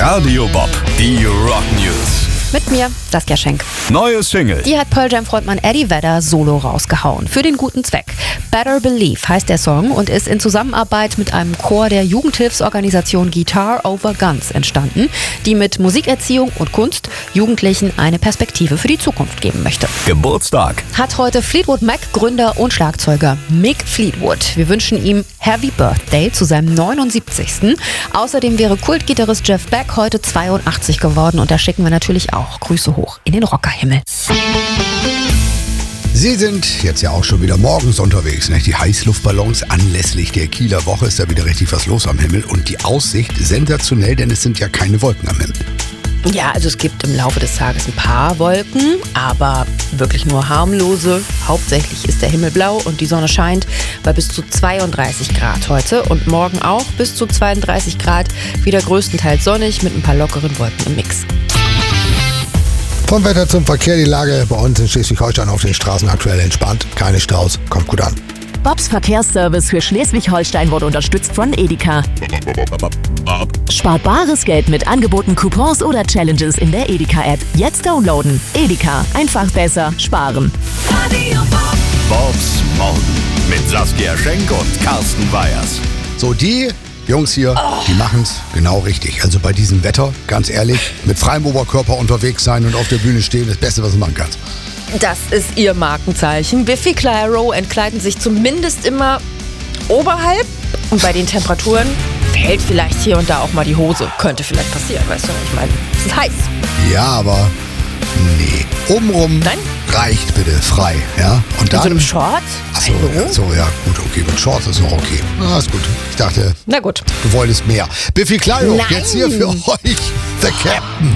Radio Bob, die Rock News. Mit mir, Saskia Schenk. Neue Single. Die hat Pearl Jam Frontmann Eddie Vedder solo rausgehauen. Für den guten Zweck. Better Believe heißt der Song und ist in Zusammenarbeit mit einem Chor der Jugendhilfsorganisation Guitar Over Guns entstanden, die mit Musikerziehung und Kunst Jugendlichen eine Perspektive für die Zukunft geben möchte. Geburtstag. Hat heute Fleetwood Mac Gründer und Schlagzeuger Mick Fleetwood. Wir wünschen ihm Happy Birthday zu seinem 79. Außerdem wäre Kultgitarrist Jeff Beck heute 82 geworden und da schicken wir natürlich auch Grüße hoch in den Rockerhimmel. Sie sind jetzt ja auch schon wieder morgens unterwegs, nicht? Die Heißluftballons anlässlich der Kieler Woche ist da wieder richtig was los am Himmel und die Aussicht sensationell, denn es sind ja keine Wolken am Himmel. Ja, also es gibt im Laufe des Tages ein paar Wolken, aber wirklich nur harmlose. Hauptsächlich ist der Himmel blau und die Sonne scheint bei bis zu 32 Grad heute und morgen auch bis zu 32 Grad, wieder größtenteils sonnig mit ein paar lockeren Wolken im Mix. Vom Wetter zum Verkehr, die Lage bei uns in Schleswig-Holstein auf den Straßen aktuell entspannt. Keine Staus, kommt gut an. Bobs Verkehrsservice für Schleswig-Holstein wurde unterstützt von Edeka. Spart bares Geld mit Angeboten, Coupons oder Challenges in der Edeka-App. Jetzt downloaden. Edeka. Einfach besser sparen. Bobs Morgen mit Saskia Schenk und Carsten Weyers. So, die Jungs hier, die machen's genau richtig. Also bei diesem Wetter, ganz ehrlich, mit freiem Oberkörper unterwegs sein und auf der Bühne stehen, das Beste, was du machen kannst. Das ist ihr Markenzeichen. Biffy Clyro entkleiden sich zumindest immer oberhalb und bei den Temperaturen fällt vielleicht hier und da auch mal die Hose. Könnte vielleicht passieren, weißt du? Ich meine, es ist heiß. Ja, aber nee. Obenrum Nein? reicht bitte frei, ja? Und In dann, so einem Short? Achso, ja, gut, okay, mit Shorts ist noch okay. Ah, ist gut. Ich dachte, Na gut. du wolltest mehr. Biffy Clyro, Nein. jetzt hier für euch, The Captain.